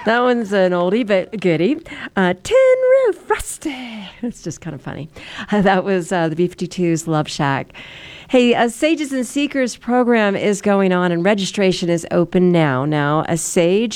That one's an oldie but goodie. Tin Roof Rusty. It's just kind of funny. That was the B-52's Love Shack. Hey, Sages and Seekers program is going on, and registration is open now. Now, our sages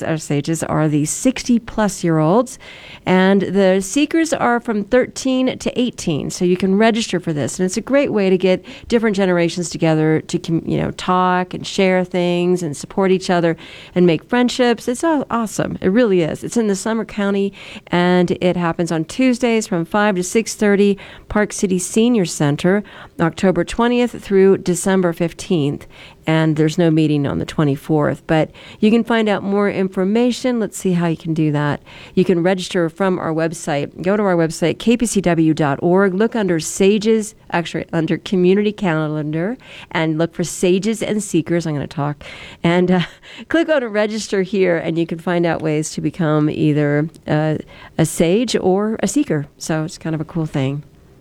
are the 60-plus-year-olds, and the seekers are from 13 to 18. So you can register for this, and it's a great way to get different generations together to talk and share things and support each other and make friendships. It's awesome. It really is. It's in the Summer County, and it happens on Tuesdays from 5 to 6:30, Park City Senior Center, October 20th through December 15th, and there's no meeting on the 24th. But you can find out more information. Let's see how you can do that. You can register from our website. Go to our website, kpcw.org. Look under Sages, actually under Community Calendar, and look for Sages and Seekers. I'm going to talk. And click on Register here, and you can find out ways to become either a sage or a seeker. So it's kind of a cool thing.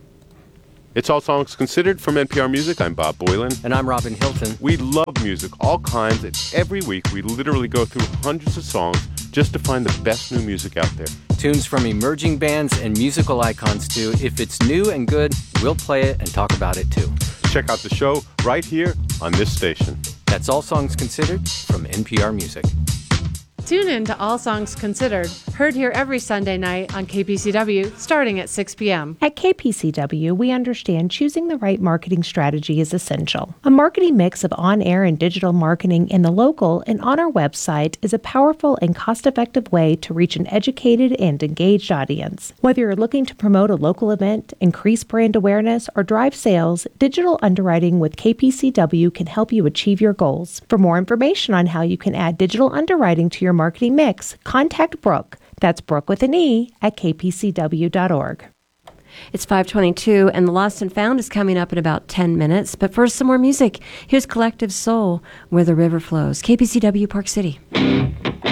It's All Songs Considered from NPR Music. I'm Bob Boylan. And I'm Robin Hilton. We love music, all kinds, and every week we literally go through hundreds of songs just to find the best new music out there. Tunes from emerging bands and musical icons, too. If it's new and good, we'll play it and talk about it, too. Check out the show right here on this station. That's All Songs Considered from NPR Music. Tune in to All Songs Considered, heard here every Sunday night on KPCW, starting at 6 p.m. At KPCW, we understand choosing the right marketing strategy is essential. A marketing mix of on-air and digital marketing in the local and on our website is a powerful and cost-effective way to reach an educated and engaged audience. Whether you're looking to promote a local event, increase brand awareness, or drive sales, digital underwriting with KPCW can help you achieve your goals. For more information on how you can add digital underwriting to your marketing mix, contact Brooke. That's Brooke with an E at kpcw.org. It's 5:22, and the Lost and Found is coming up in about 10 minutes. But first, some more music. Here's Collective Soul, Where the River Flows. KPCW, Park City.